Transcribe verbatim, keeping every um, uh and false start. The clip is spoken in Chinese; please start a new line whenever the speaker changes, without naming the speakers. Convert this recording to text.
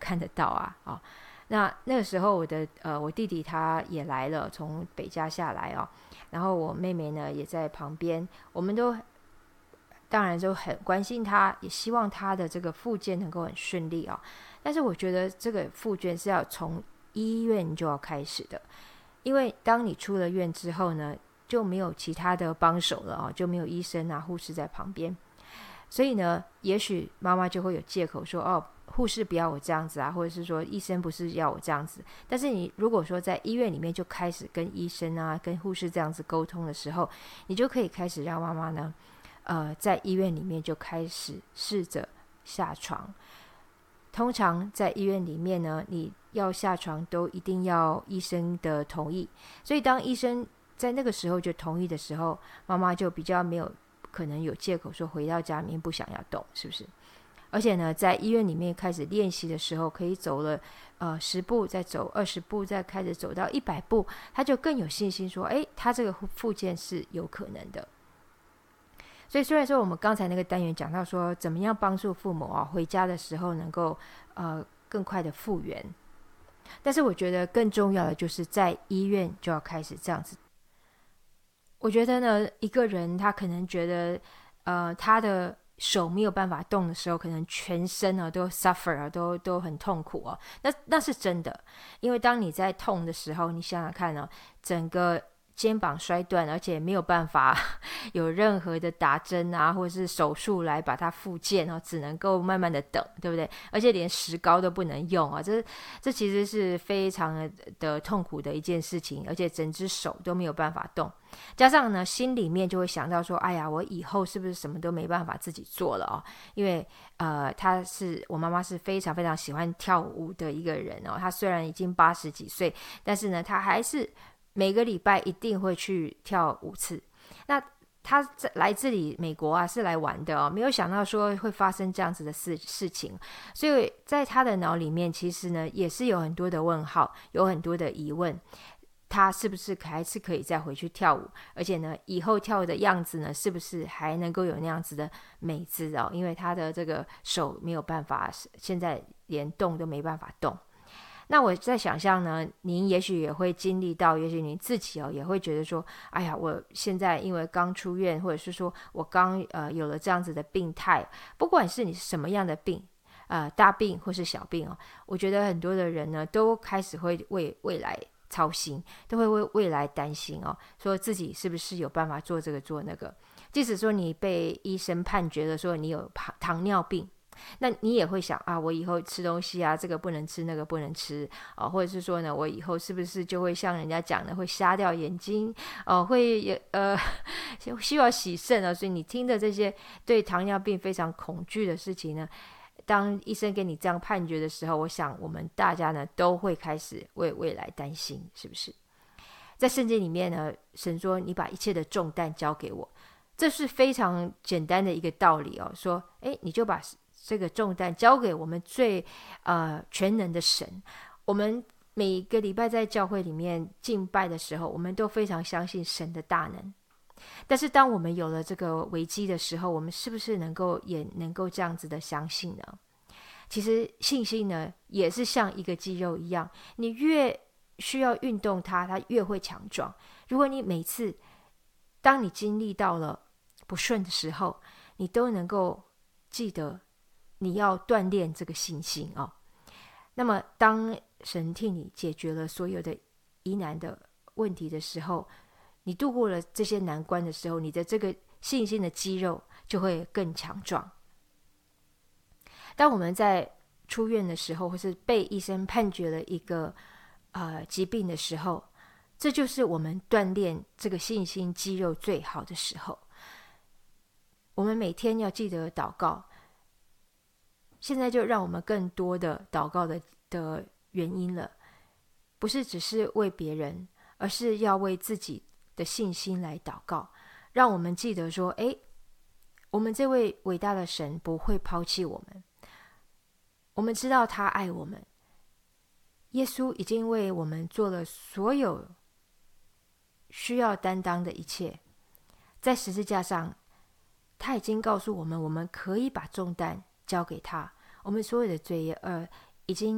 看得到啊。哦，那那个时候我的呃我弟弟他也来了，从北加下来哦，然后我妹妹呢也在旁边，我们都当然就很关心他，也希望他的这个复健能够很顺利哦。但是我觉得这个复健是要从医院就要开始的，因为当你出了院之后呢，就没有其他的帮手了哦，就没有医生啊、护士在旁边，所以呢，也许妈妈就会有借口说，哦，护士不要我这样子啊，或者是说医生不是要我这样子。但是你如果说在医院里面就开始跟医生啊、跟护士这样子沟通的时候，你就可以开始让妈妈呢，呃，在医院里面就开始试着下床。通常在医院里面呢，你要下床都一定要医生的同意，所以当医生在那个时候就同意的时候，妈妈就比较没有可能有借口说回到家里面不想要动，是不是？而且呢，在医院里面开始练习的时候，可以走了呃十步，再走二十步，再开始走到一百步，他就更有信心说，哎，他这个复健是有可能的。所以虽然说我们刚才那个单元讲到说怎么样帮助父母啊回家的时候能够呃更快的复原，但是我觉得更重要的就是在医院就要开始这样子。我觉得呢，一个人他可能觉得呃他的手没有办法动的时候，可能全身啊都 suffer 啊，都都很痛苦哦。那那是真的，因为当你在痛的时候，你想想看呢、哦，整个肩膀摔断，而且没有办法有任何的打针啊，或者是手术来把它复健哦，只能够慢慢的等，对不对？而且连石膏都不能用啊，这这其实是非常的痛苦的一件事情，而且整只手都没有办法动。加上呢，心里面就会想到说，哎呀，我以后是不是什么都没办法自己做了哦？因为呃，她是我妈妈是非常非常喜欢跳舞的一个人哦，她虽然已经八十几岁，但是呢，她还是每个礼拜一定会去跳五次。那他来这里美国啊是来玩的哦，没有想到说会发生这样子的事事情，所以在他的脑里面其实呢也是有很多的问号，有很多的疑问。他是不是还是可以再回去跳舞？而且呢，以后跳舞的样子呢，是不是还能够有那样子的美姿哦？因为他的这个手没有办法，现在连动都没办法动。那我在想象呢，您也许也会经历到，也许您自己哦也会觉得说，哎呀，我现在因为刚出院，或者是说我刚呃有了这样子的病态，不管是你是什么样的病，呃大病或是小病哦，我觉得很多的人呢都开始会为未来操心，都会为未来担心哦，说自己是不是有办法做这个做那个。即使说你被医生判决了说你有糖尿病，那你也会想啊，我以后吃东西啊，这个不能吃，那个不能吃啊，或者是说呢，我以后是不是就会像人家讲的会瞎掉眼睛哦、呃，会呃需要洗肾啊？所以你听的这些对糖尿病非常恐惧的事情呢，当医生给你这样判决的时候，我想我们大家呢都会开始为未来担心，是不是？在圣经里面呢，神说你把一切的重担交给我，这是非常简单的一个道理哦。说，哎，你就把这个重担交给我们最呃全能的神。我们每个礼拜在教会里面敬拜的时候，我们都非常相信神的大能。但是当我们有了这个危机的时候，我们是不是能够也能够这样子的相信呢？其实信心呢，也是像一个肌肉一样，你越需要运动它，它越会强壮。如果你每次当你经历到了不顺的时候，你都能够记得你要锻炼这个信心哦。那么当神替你解决了所有的疑难的问题的时候，你度过了这些难关的时候，你的这个信心的肌肉就会更强壮。当我们在出院的时候，或是被医生判决了一个呃疾病的时候，这就是我们锻炼这个信心肌肉最好的时候。我们每天要记得祷告，现在就让我们更多的祷告的的原因了，不是只是为别人，而是要为自己的信心来祷告，让我们记得说，诶，我们这位伟大的神不会抛弃我们，我们知道他爱我们，耶稣已经为我们做了所有需要担当的一切，在十字架上他已经告诉我们，我们可以把重担交给他，我们所有的罪恶已经